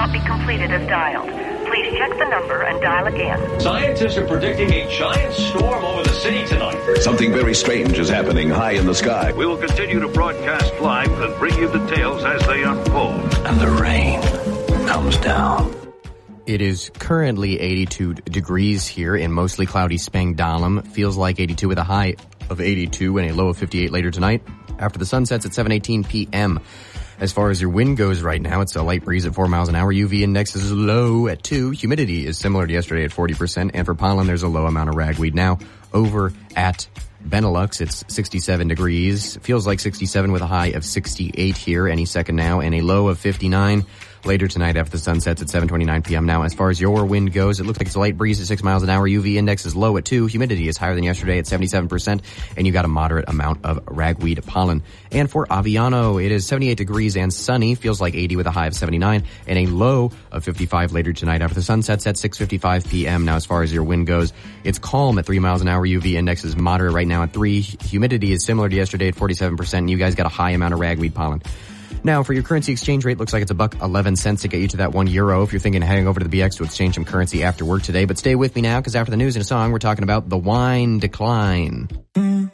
cannot be completed as dialed. Please check the number and dial again. Scientists are predicting a giant storm over the city tonight. Something very strange is happening high in the sky. We will continue to broadcast live and bring you details as they unfold. And the rain comes down. It is currently 82 degrees here in mostly cloudy Spangdahlem. Feels like 82 with a high of 82 and a low of 58 later tonight. After the sun sets at 7:18 p.m. As far as your wind goes right now, it's a light breeze at 4 miles an hour. UV index is low at 2. Humidity is similar to yesterday at 40%. And for pollen, there's a low amount of ragweed. Now, over at Benelux, it's 67 degrees. Feels like 67 with a high of 68 here any second now and a low of 59 later tonight after the sun sets at 7:29 p.m. Now, as far as your wind goes, it looks like it's a light breeze at 6 miles an hour. UV index is low at 2. Humidity is higher than yesterday at 77%, and you got a moderate amount of ragweed pollen. And for Aviano, it is 78 degrees and sunny. Feels like 80 with a high of 79 and a low of 55 later tonight after the sun sets at 6:55 p.m. Now, as far as your wind goes, it's calm at 3 miles an hour. UV index is moderate right now at 3. Humidity is similar to yesterday at 47%, and you guys got a high amount of ragweed pollen. Now, for your currency exchange rate, looks like it's $1.11 to get you to that €1 if you're thinking of heading over to the BX to exchange some currency after work today. But stay with me now, because after the news and a song, we're talking about the wine decline.